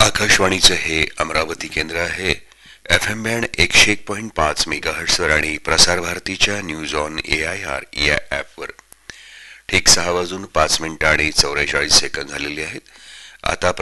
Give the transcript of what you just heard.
आकाशवाणीचं हे अमरावती केंद्र आहे. FM बँड 101.5 मेगाहर्ट्झवर आणि प्रसार भारतीच्या न्यूज ऑन AIR या ॲपवर ठीक 6:05 आणि 44 सेकंद झालेले आहेत. आता